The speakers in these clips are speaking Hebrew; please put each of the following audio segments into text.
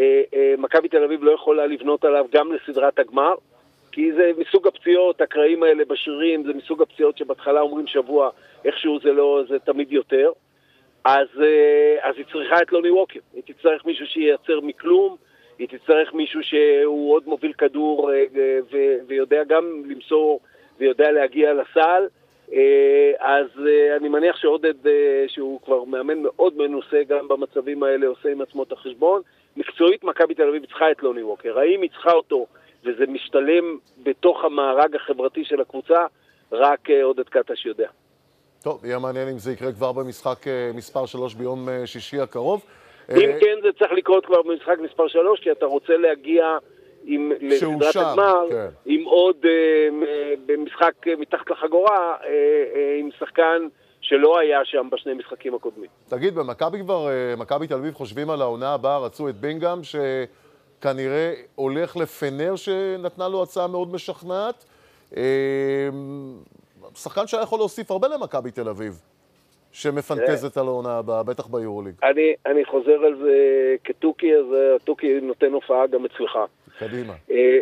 מכבי תל אביב לא יכולה לבנות עליו גם לסדרת הגמר, כי זה מסוג הפציעות, הקרעים האלה בשרירים, זה מסוג הפציעות שבהתחלה אומרים שבוע, איכשהו זה לא, זה תמיד יותר. אז היא צריכה את לוני ווקר, היא תצטרך מישהו שייצר מכלום, היא תצטרך מישהו שהוא עוד מוביל כדור ויודע גם למסור ויודע להגיע לסל. אז אני מניח שעודד, שהוא כבר מאמן מאוד מנוסה גם במצבים האלה, עושה עם עצמו את החשבון. מקצועית מכבי תל אביב צריכה את לוני ווקר, האם היא צריכה אותו וזה משתלם בתוך המארג החברתי של הקבוצה, רק עודד קטש יודע. טוב, יהיה מעניין אם זה יקרה כבר במשחק מספר 3 ביום שישי הקרוב. אם כן, זה צריך לקרות כבר במשחק מספר 3, כי אתה רוצה להגיע לסדרת הגמר, כן. עם עוד במשחק מתחת לחגורה, עם שחקן שלא היה שם בשני משחקים הקודמים. תגיד, מכבי תל אביב חושבים על העונה הבאה, רצו את בינגהם, שכנראה הולך לפנר שנתנה לו הצעה מאוד משכנעת. שחקן שהיה יכול להוסיף הרבה למכבי תל אביב, שמפנטזת על העונה הבאה, בטח ביורוליג. אני חוזר על זה כתוקי, אז התוקי נותן הופעה גם אצלך. קדימה.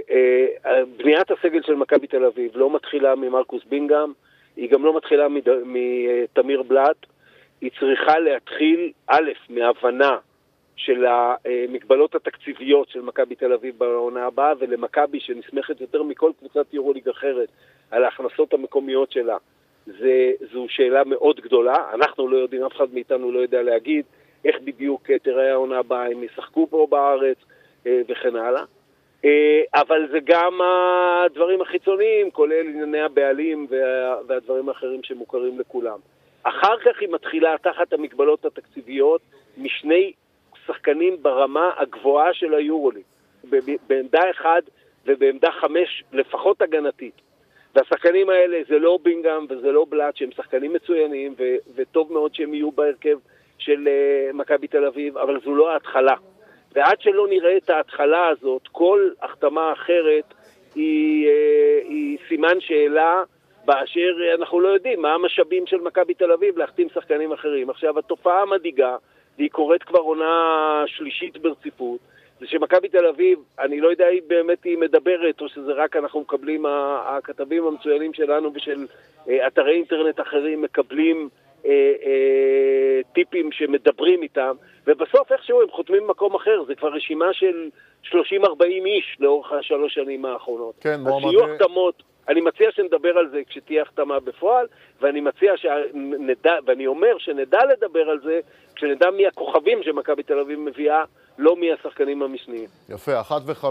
בניית הסגל של מכבי תל אביב לא מתחילה ממרקוס בינגהם, היא גם לא מתחילה מתמיר בלאט, היא צריכה להתחיל א', מהבנה של המגבלות התקציביות של מכבי תל אביב בעונה הבאה, ולמכבי שנסמכת יותר מכל קבוצת יורוליג אחרת על ההכנסות המקומיות שלה. זו שאלה מאוד גדולה, אנחנו לא יודעים, אף אחד מאיתנו לא יודע להגיד איך בדיוק תראה העונה הבאה, הם ישחקו פה בארץ וכן הלאה. אבל זה גם הדברים החיצוניים, כולל ענייני הבעלים והדברים האחרים שמוכרים לכולם. אחר כך היא מתחילה תחת המגבלות התקציביות משני שחקנים ברמה הגבוהה של היורוליג, בעמדה 1 ובעמדה 5 לפחות הגנתית. והשחקנים האלה זה לא בינגהם וזה לא בלאט, שהם שחקנים מצוינים וטוב מאוד שהם יהיו בהרכב של מכבי תל אביב, אבל זו לא ההתחלה. ועד שלא נראה את ההתחלה הזאת, כל החתמה אחרת היא סימן שאלה, באשר אנחנו לא יודעים מה המשאבים של מכבי תל אביב להחתים שחקנים אחרים. עכשיו, התופעה המדאיגה, והיא קורית כבר עונה שלישית ברציפות, זה שמכבי תל אביב, אני לא יודע אם באמת היא מדברת, או שזה רק אנחנו מקבלים, הכתבים המצוינים שלנו ושל אתרי אינטרנט אחרים מקבלים טיפים שמדברים איתם, ובסוף איכשהו הם חותמים במקום אחר, זה כבר רשימה של 30-40 איש לאורך 3 שנים האחרונות. כן, אז שיהיו החתמות, אני מציע שנדבר על זה כשתהיה החתמה בפועל, ואני מציע שנדע, ואני אומר שנדע לדבר על זה, כשנדע מי הכוכבים שמכבי תל אביב מביאה, לא מי השחקנים המשניים. יפה, 1 ו-5,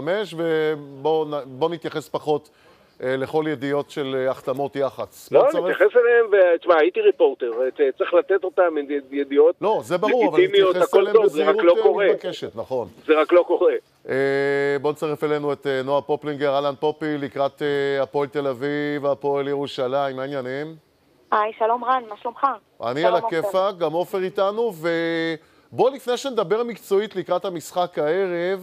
ובואו נתייחס פחות לכל ידיעות של החתמות יח"צ. לא, נתייחס אליהם, ותשמע, הייתי ריפורטר, צריך לתת אותם ידיעות לא, זה ברור, אבל נתייחס אליהם בזהירות מתבקשת, נכון. זה רק לא קורה. בואו נצרף אלינו את נועה פופלינגר, אלן פופי, לקראת הפועל תל אביב, הפועל ירושלים, מה העניינים? היי, שלום רן, מה שלומך? אני על הכיפה, גם עופר איתנו, ובואו לפני שנדבר מקצועית לקראת המשחק הערב,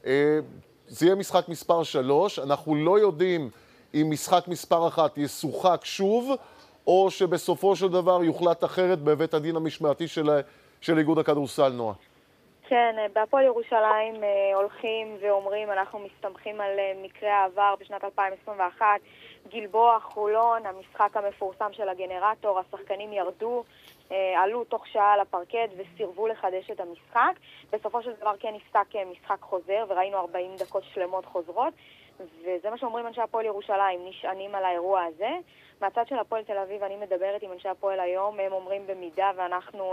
זה יהיה משחק מספר 3, אנחנו לא יודעים אם משחק מספר 1 ישוחק שוב, או שבסופו של דבר יוחלט אחרת בבית הדין המשמעתי של איגוד הכדורסל, נועה. כן, בהפועל ירושלים הולכים ואומרים, אנחנו מסתמכים על מקרה העבר בשנת 2021, גלבוע, חולון, המשחק המפורסם של הגנרטור, השחקנים ירדו, עלו תוך שעה על הפרקט וסירבו לחדש את המשחק. בסופו של דבר כן נפסק משחק חוזר, וראינו 40 דקות שלמות חוזרות, וזה מה שאומרים אנשי הפועל ירושלים, נשענים על האירוע הזה. מהצד של הפועל תל אביב אני מדברת עם אנשי הפועל היום, הם אומרים במידה ואנחנו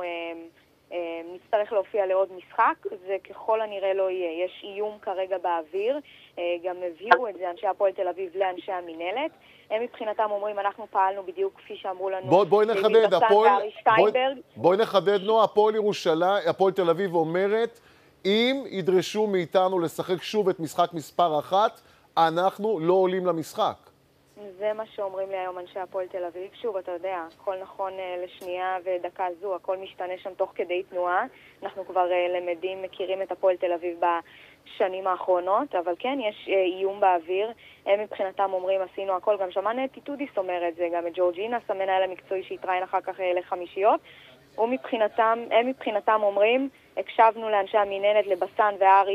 נצטרך להופיע לעוד משחק, זה ככל הנראה לא יהיה. יש איום כרגע באוויר, גם הבהירו את זה אנשי הפועל תל אביב לאנשי המנהלת. הם מבחינתם אומרים, אנחנו פעלנו בדיוק כפי שאמרו לנו. בואי נחדד, נועה, הפועל תל אביב אומרת, אם ידרשו מאיתנו לשחק שוב את משחק מספר 1, אנחנו לא עולים למשחק. זה מה שאומרים לי היום אנשי הפועל תל אביב. שוב, אתה יודע, הכל נכון לשנייה ודקה זו, הכל משתנה שם תוך כדי תנועה. אנחנו כבר למדים, מכירים את הפועל תל אביב בשנים האחרונות, אבל כן, יש איום באוויר. הם מבחינתם אומרים, עשינו הכל, גם שמענו את טיטודיס אומר את זה, גם את ג'ורג'ינס, המנהל המקצועי שהתראיין אחר כך לחמישיות. הם מבחינתם אומרים, הקשבנו לאנשי המנהלת, לבסן וארי,